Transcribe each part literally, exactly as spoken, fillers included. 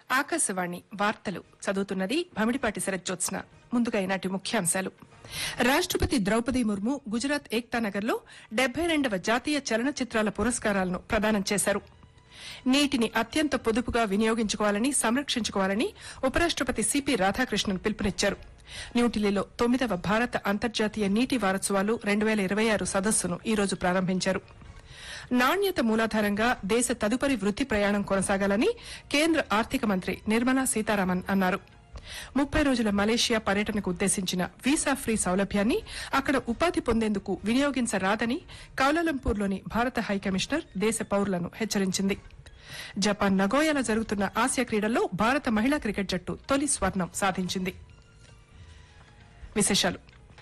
ఆకాశవాణి వార్తలు చదువుతున్నది భమిడిపాటి శరజ్జోత్స్న. ముందుగా ఈనాటి ముఖ్యాంశాలు. రాష్టపతి ద్రౌపది ముర్ము గుజరాత్ ఏక్తానగర్ లో డెబ్బై రెండవ జాతీయ చలనచిత్రాల పురస్కారాలను ప్రదానం చేశారు. నీటిని అత్యంత పొదుపుగా వినియోగించుకోవాలని, సంరక్షించుకోవాలని ఉపరాష్టపతి సిపి రాధాకృష్ణన్ పిలుపునిచ్చారు. న్యూఢిల్లీలో తొమ్మిదవ భారత అంతర్జాతీయ నీటి వారోత్సవాలు రెండు వేల ఇరవై ఆరు సదస్సును ఈ రోజు ప్రారంభించారు. నాణ్యత మూలాధారంగా దేశ తదుపరి వృత్తి ప్రయాణం కొనసాగాలని కేంద్ర ఆర్థిక మంత్రి నిర్మలా సీతారామన్ అన్నారు. ముప్పై రోజుల మలేషియా పర్యటనకు ఉద్దేశించిన వీసా ఫ్రీ సౌలభ్యాన్ని అక్కడ ఉపాధి పొందేందుకు వినియోగించరాదని కౌలాలంపూర్లోని భారత హైకమిషనర్ దేశ పౌరులను హెచ్చరించింది. జపాన్ నగోయాలో జరుగుతున్న ఆసియా క్రీడల్లో భారత మహిళా క్రికెట్ జట్టు తొలి స్వర్ణం సాధించింది. విశేషాలు.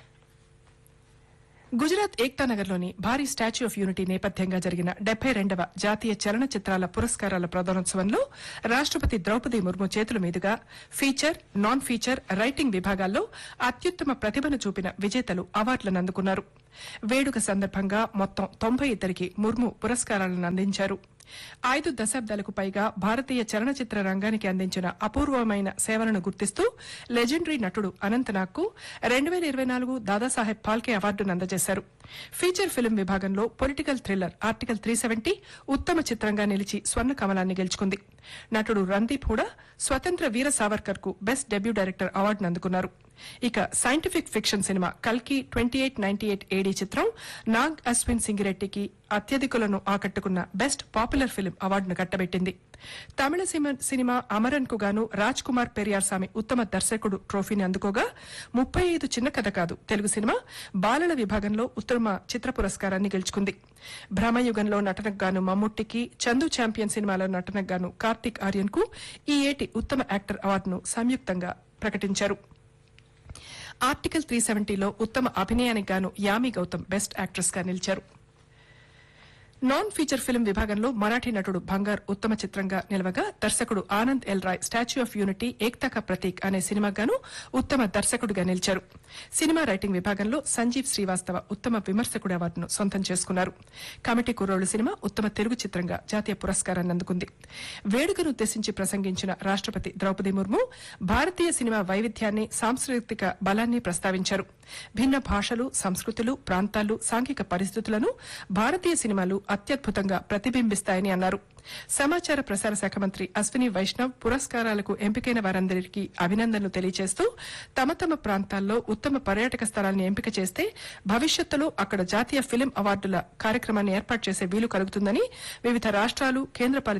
గుజరాత్ ఏక్తానగర్లోని భారీ స్టాచ్యూ ఆఫ్ యూనిటీ నేపథ్యంగా జరిగిన డెబ్బై రెండవ జాతీయ చలనచిత్రాల పురస్కారాల ప్రదానోత్సవంలో రాష్టపతి ద్రౌపది ముర్ము చేతుల మీదుగా ఫీచర్, నాన్ ఫీచర్, రైటింగ్ విభాగాల్లో అత్యుత్తమ ప్రతిభను చూపిన విజేతలు అవార్డులను అందుకున్నారు. వేడుక సందర్భంగా మొత్తం తొంభై ఇద్దరికి ముర్ము పురస్కారాలను అందించారు. ఐదు దశాబ్దాలకు పైగా భారతీయ చలనచిత్ర రంగానికి అందించిన అపూర్వమైన సేవలను గుర్తిస్తూ లెజెండరీ నటుడు అనంతనాగ్కు రెండు వేల ఇరవై నాలుగు దాదాసాహెబ్ ఫాల్కే అవార్డును అందజేశారు. ఫీచర్ ఫిల్మ్ విభాగంలో political thriller article three seventy ఉత్తమ చిత్రంగా నిలిచి స్వర్ణ కమలాన్ని గెలుచుకుంది. నటుడు రందీప్ హూడా స్వతంత్ర వీర సావర్కర్ కు బెస్ట్ డెబ్యూ డైరెక్టర్ అవార్డును అందుకున్నారు. ఇక సైంటిఫిక్ ఫిక్షన్ సినిమా కల్కి ట్వంటీ ఎయిట్ నైన్టీ ఎయిట్ ఏడీ చిత్రం నాగ్ అశ్విన్ సింగిరెడ్డికి అత్యధికులను ఆకట్టుకున్న బెస్ట్ పాపులర్ ఫిల్మ్ అవార్డును కట్టబెట్టింది. తమిళ సినిమా అమరన్ కు గాను రాజ్ కుమార్ పెరియార్సామి ఉత్తమ దర్శకుడు ట్రోఫీని అందుకోగా, ముప్పై ఐదు చిన్న కథ కాదు తెలుగు సినిమా బాలల విభాగంలో ఉత్తమ చిత్ర పురస్కారాన్ని గెలుచుకుంది. భ్రమయుగంలో నటనకు గాను మమ్ముట్టికి, చందు ఛాంపియన్ సినిమాలో నటనకు గాను కార్తిక్ ఆర్యన్ కు ఈ ఏటి ఉత్తమ యాక్టర్ అవార్డును సంయుక్తంగా ప్రకటించారు. ఆర్టికల్ త్రీ సెవెంటీలో ఉత్తమ అభినయానికి గాను యామి గౌతమ్ బెస్ట్ యాక్ట్రెస్ గా నిలిచారు. నాన్ ఫీచర్ ఫిల్మ్ విభాగంలో మరాఠీ నటుడు బంగార్ ఉత్తమ చిత్రంగా నిలవగా, దర్శకుడు Anand L Roy statue of unity Ekta కా ప్రతీక్ అనే సినిమాగాను ఉత్తమ దర్శకుడిగా నిలిచారు. సినిమా రైటింగ్ విభాగంలో సంజీవ్ శ్రీవాస్తవ ఉత్తమ విమర్శకుడి అవార్డును సొంతం చేసుకున్నారు. కమిటీ కుర్రోళ్లు సినిమా ఉత్తమ తెలుగు చిత్రంగా జాతీయ పురస్కారాన్ని అందుకుంది. వేడుకను ఉద్దేశించి ప్రసంగించిన రాష్టపతి ద్రౌపది ముర్ము భారతీయ సినిమా వైవిధ్యాన్ని, సాంస్కృతిక బలాన్ని ప్రస్తావించారు. భిన్న భాషలు, సంస్కృతులు, ప్రాంతాలు, సాంఘిక పరిస్థితులను భారతీయ సినిమాలు అత్యద్భుతంగా ప్రతిబింబిస్తాయని అన్నారు. సమాచార ప్రసార శాఖ మంత్రి అశ్విని వైష్ణవ్ పురస్కారాలకు ఎంపికైన వారందరికీ అభినందనలు తెలియజేస్తూ, తమ తమ ప్రాంతాల్లో ఉత్తమ పర్యాటక స్థలాన్ని ఎంపిక చేస్తే భవిష్యత్తులో అక్కడ జాతీయ ఫిల్మ్ అవార్డుల కార్యక్రమాన్ని ఏర్పాటు చేసే వీలు కలుగుతుందని వివిధ రాష్ట్రాలు, కేంద్రపాలిత